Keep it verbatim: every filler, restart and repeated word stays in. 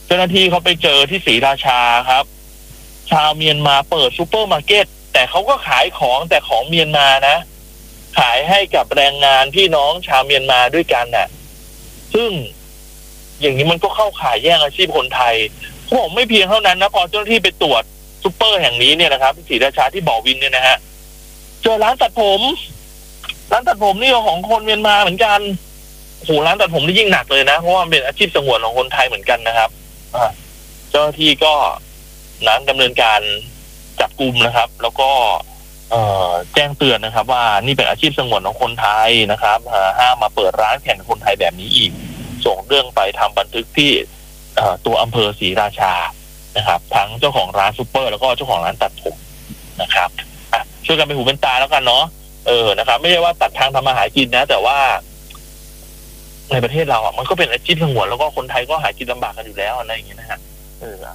เจ้าหน้าที่เขาไปเจอที่ศรีราชาครับชาวเมียนมาเปิดซูเปอร์มาร์เก็ตแต่เขาก็ขายของแต่ของเมียนมานะขายให้กับแรงงานพี่น้องชาวเมียนมาด้วยกันน่ะซึ่งอย่างนี้มันก็เข้าข่ายแย่งอาชีพคนไทยเขาบอกไม่เพียงเท่านั้นนะพอเจ้าหน้าที่ไปตรวจซูเปอร์แห่งนี้เนี่ยนะครับที่ศรีราชาที่บ่อวินเนี่ยนะฮะเจอร้านตัดผมร้านตัดผมนี่ของคนเมียนมาเหมือนกันโอ้โหร้านตัดผมนี่ยิ่งหนักเลยนะเพราะว่ามันเป็นอาชีพสงวนของคนไทยเหมือนกันนะครับเจ้าหน้าที่ก็นั้นดำเนินการจับกุมนะครับแล้วก็เอ่อแจ้งเตือนนะครับว่านี่เป็นอาชีพสงวนของคนไทยนะครับห้ามมาเปิดร้านแข่งคนไทยแบบนี้อีกส่งเรื่องไปทำบันทึกที่ตัวอำเภอศรีราชานะครับทั้งเจ้าของร้านซุปเปอร์แล้วก็เจ้าของร้านตัดผมนะครับช่วยกันเป็นหูเป็นตาแล้วกันเนาะเออนะครับไม่ใช่ว่าตัดทางทำมาหากินนะแต่ว่าในประเทศเราอ่ะมันก็เป็นอาชีพสงวนแล้วก็คนไทยก็หากินลำบากกันอยู่แล้วอะไรอย่างเงี้ยนะฮะเออ